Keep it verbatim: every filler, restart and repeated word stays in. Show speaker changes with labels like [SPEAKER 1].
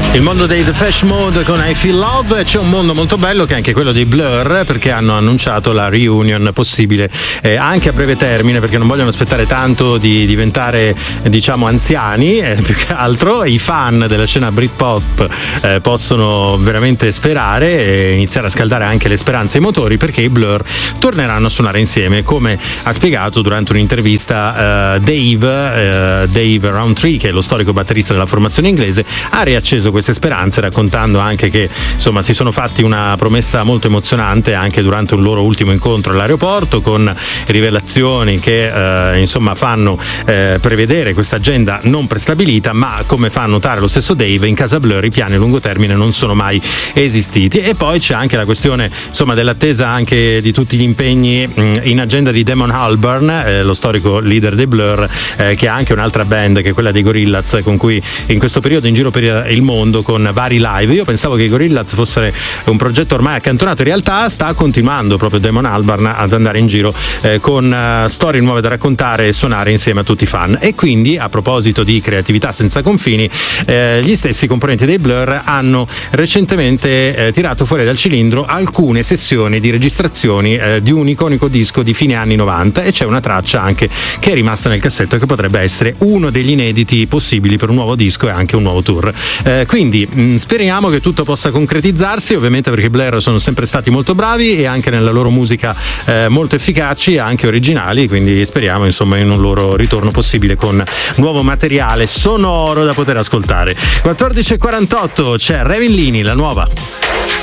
[SPEAKER 1] Il mondo dei Depeche Mode con I Feel Love. C'è un mondo molto bello che è anche quello dei Blur, perché hanno annunciato la reunion possibile eh, anche a breve termine, perché non vogliono aspettare tanto di diventare diciamo anziani, eh, più che altro i fan della scena Britpop eh, possono veramente sperare e iniziare a scaldare anche le speranze e i motori, perché i Blur torneranno a suonare insieme, come ha spiegato durante un'intervista eh, Dave eh, Dave Rowntree, che è lo storico batterista della formazione inglese. Ha riacceso queste speranze, raccontando anche che insomma si sono fatti una promessa molto emozionante anche durante un loro ultimo incontro all'aeroporto, con rivelazioni che eh, insomma fanno eh, prevedere questa agenda non prestabilita, ma come fa notare lo stesso Dave, in casa Blur i piani a lungo termine non sono mai esistiti. E poi c'è anche la questione insomma dell'attesa anche di tutti gli impegni mh, in agenda di Damon Albarn, eh, lo storico leader dei Blur, eh, che ha anche un'altra band che è quella dei Gorillaz, con cui in questo periodo in giro per il mondo con vari live. Io pensavo che i Gorillaz fosse un progetto ormai accantonato, in realtà sta continuando proprio Damon Albarn ad andare in giro eh, con uh, storie nuove da raccontare e suonare insieme a tutti i fan. E quindi, a proposito di creatività senza confini, eh, gli stessi componenti dei Blur hanno recentemente eh, tirato fuori dal cilindro alcune sessioni di registrazioni eh, di un iconico disco di fine anni novanta, e c'è una traccia anche che è rimasta nel cassetto che potrebbe essere uno degli inediti possibili per un nuovo disco e anche un nuovo tour. Eh, quindi mh, speriamo che tutto possa concretizzarsi, ovviamente, perché i Blur sono sempre stati molto bravi e anche nella loro musica eh, molto efficaci e anche originali, quindi speriamo insomma in un loro ritorno possibile con nuovo materiale sonoro da poter ascoltare. quattordici e quarantotto c'è Revin Lini, la nuova.